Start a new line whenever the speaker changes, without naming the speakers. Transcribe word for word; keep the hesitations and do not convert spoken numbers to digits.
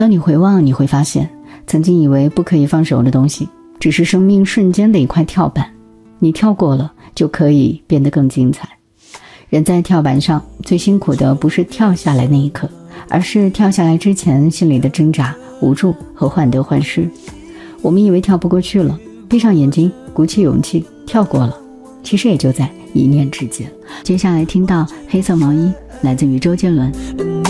当你回望，你会发现曾经以为不可以放手的东西，只是生命瞬间的一块跳板，你跳过了就可以变得更精彩。人在跳板上最辛苦的不是跳下来那一刻，而是跳下来之前心里的挣扎、无助和患得患失。我们以为跳不过去了，闭上眼睛，鼓起勇气跳过了，其实也就在一念之间。接下来听到黑色毛衣，来自于周杰伦。